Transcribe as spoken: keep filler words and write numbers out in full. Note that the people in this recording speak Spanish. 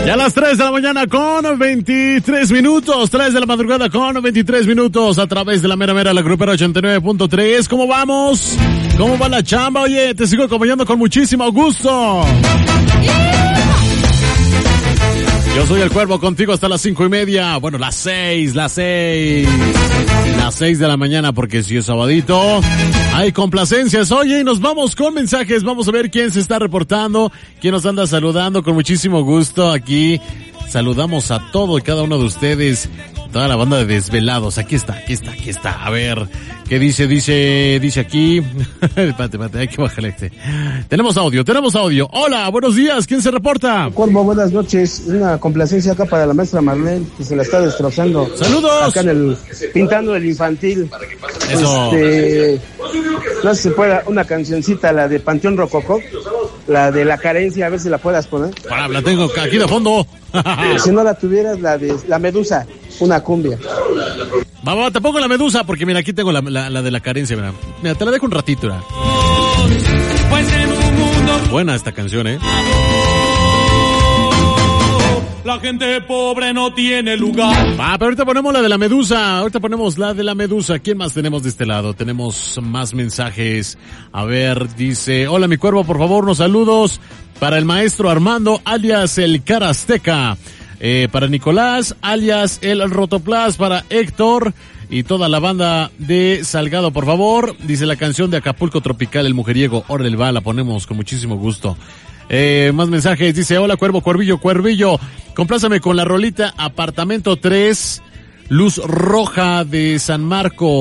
Ya a las tres de la mañana con veintitrés minutos, tres de la madrugada con veintitrés minutos, a través de la mera mera, la grupera ochenta y nueve punto tres. ¿Cómo vamos? ¿Cómo va la chamba? Oye, te sigo acompañando con muchísimo gusto. Yo soy el Cuervo, contigo hasta las cinco y media. Bueno, las seis, las seis. Las seis de la mañana, porque si es sabadito, hay complacencias. Oye, y nos vamos con mensajes. Vamos a ver quién se está reportando, quién nos anda saludando. Con muchísimo gusto aquí saludamos a todo y cada uno de ustedes, toda la banda de desvelados. Aquí está, aquí está, aquí está. A ver, ¿qué dice? Dice, dice aquí. Espérate, espérate, hay que bajarle este. Tenemos audio, tenemos audio. Hola, buenos días, ¿quién se reporta? Cuervo, buenas noches. Una complacencia acá para la maestra Marlene, que se la está destrozando. ¡Saludos! Acá en el, pintando el infantil. Eso. Este, no sé si se puede, una cancioncita, la de Panteón Rococó, la de la carencia, a ver si la puedas poner. Para, la tengo aquí de fondo. Si no la tuvieras, la de la Medusa, una cumbia. Va, va, te pongo la Medusa, porque mira, aquí tengo la, la, la de la carencia, mira. Mira, te la dejo un ratito, mira. Buena esta canción, ¿eh? La gente pobre no tiene lugar. Ah, pero ahorita ponemos la de la Medusa. Ahorita ponemos la de la Medusa. ¿Quién más tenemos de este lado? Tenemos más mensajes. A ver, dice: hola, mi Cuervo, por favor, unos saludos para el maestro Armando, alias el Carasteca. Eh, para Nicolás, alias el Rotoplas. Para Héctor y toda la banda de Salgado, por favor. Dice la canción de Acapulco Tropical, El Mujeriego. Órale, va, la ponemos con muchísimo gusto. Eh, más mensajes, dice: hola Cuervo, Cuervillo, Cuervillo, complázame con la rolita Apartamento tres, Luz Roja de San Marcos.